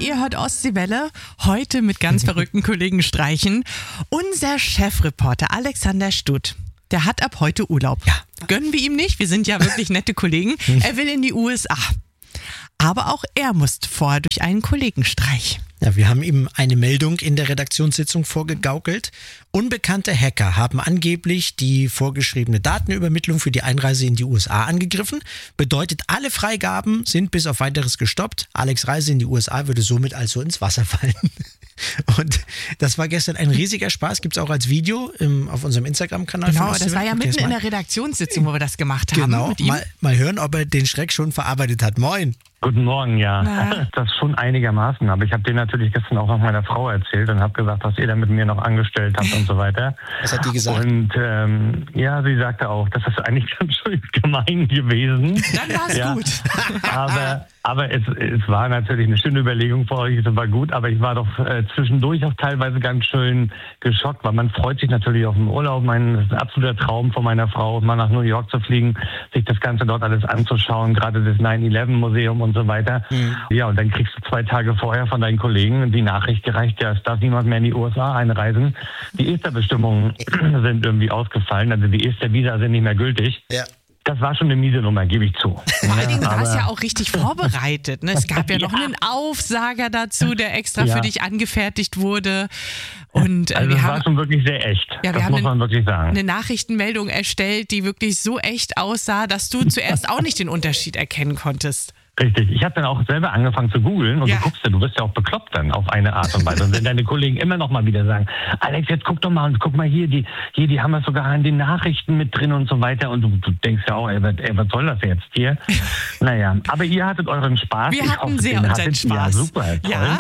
ihr hört Ostseewelle, heute mit ganz verrückten Kollegenstreichen. Unser Chefreporter Alexander Stutt, der hat ab heute Urlaub. Ja. Gönnen wir ihm nicht, wir sind ja wirklich nette Kollegen. Er will in die USA. Aber auch er muss vorher durch einen Kollegenstreich. Ja, wir haben ihm eine Meldung in der Redaktionssitzung vorgegaukelt. Unbekannte Hacker haben angeblich die vorgeschriebene Datenübermittlung für die Einreise in die USA angegriffen. Bedeutet, alle Freigaben sind bis auf weiteres gestoppt. Alex' Reise in die USA würde somit also ins Wasser fallen. Und das war gestern ein riesiger Spaß. Gibt es auch als Video auf unserem Instagram-Kanal. Genau, das war ja mitten in der Redaktionssitzung, wo wir das gemacht haben. Genau, mit ihm. Mal hören, ob er den Schreck schon verarbeitet hat. Moin. Guten Morgen, ja. Na? Das schon einigermaßen. Aber ich habe den natürlich gestern auch noch meiner Frau erzählt und habe gesagt, was ihr da mit mir noch angestellt habt und so weiter. Was hat die gesagt? Und ja, sie sagte auch, das ist eigentlich ganz schön gemein gewesen. Dann war es gut. Aber es war natürlich eine schöne Überlegung für euch, es war gut, aber ich war doch zwischendurch auch teilweise ganz schön geschockt, weil man freut sich natürlich auf den Urlaub. Das ist ein absoluter Traum von meiner Frau, mal nach New York zu fliegen, sich das Ganze dort alles anzuschauen, gerade das 9/11-Museum und so weiter. Mhm. Ja, und dann kriegst du 2 Tage vorher von deinen Kollegen die Nachricht gereicht, ja, es darf niemand mehr in die USA einreisen. Die ESTA-Bestimmungen sind irgendwie ausgefallen, also die ESTA-Visa sind nicht mehr gültig. Ja. Das war schon eine miese Nummer, gebe ich zu. Vor allen Dingen war es ja auch richtig vorbereitet. Ne? Es gab ja noch einen Aufsager dazu, der extra für dich angefertigt wurde. Und also das war schon wirklich sehr echt. Ja, das muss man wirklich sagen. Eine Nachrichtenmeldung erstellt, die wirklich so echt aussah, dass du zuerst auch nicht den Unterschied erkennen konntest. Richtig. Ich habe dann auch selber angefangen zu googeln und du guckst ja, du wirst ja auch bekloppt dann auf eine Art und Weise. Und wenn deine Kollegen immer noch mal wieder sagen, Alex, jetzt guck doch mal und guck mal hier, die haben das sogar in den Nachrichten mit drin und so weiter und du denkst ja auch, ey, was soll das jetzt hier? Naja, aber ihr hattet euren Spaß. Wir hatten sehr unseren Spaß. Ja, super, toll. Ja.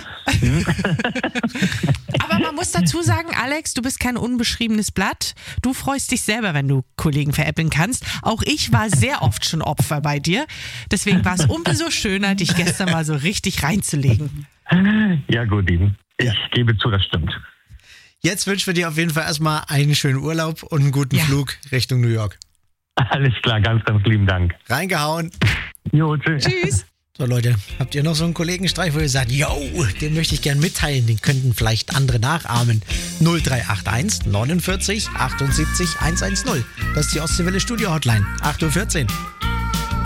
Aber man muss dazu sagen, Alex, du bist kein unbeschriebenes Blatt. Du freust dich selber, wenn du Kollegen veräppeln kannst. Auch ich war sehr oft schon Opfer bei dir. Deswegen war es umso schöner, dich gestern mal so richtig reinzulegen. Ja gut, Eben. Ich gebe zu, das stimmt. Jetzt wünschen wir dir auf jeden Fall erstmal einen schönen Urlaub und einen guten Flug Richtung New York. Alles klar, ganz, ganz lieben Dank. Reingehauen. Jo, tschüss. Tschüss. So Leute, habt ihr noch so einen Kollegenstreich, wo ihr sagt, yo, den möchte ich gern mitteilen, den könnten vielleicht andere nachahmen. 0381 49 78 110. Das ist die Ostseewelle Studio Hotline. 8:14 Uhr.